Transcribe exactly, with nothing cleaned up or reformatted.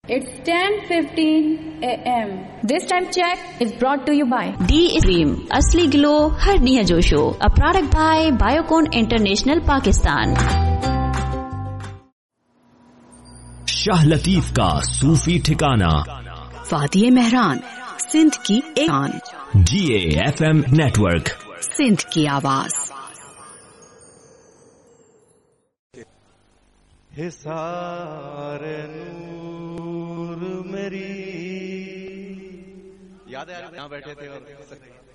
It's ten fifteen a m This time check is brought to you by D Cream, असली glow her जोशो, a product by Biocon International Pakistan. Shah Latif का सूफी ठिकाना, वादिये मेहरान, सिंध की एक आन, जी A F M network, Sindh की आवाज। हिसारे नूर मेरी याद है यार, यहाँ बैठे थे और